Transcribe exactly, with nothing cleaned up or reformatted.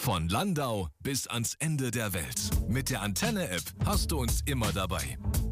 Von Landau bis ans Ende der Welt. Mit der Antenne-App hast du uns immer dabei.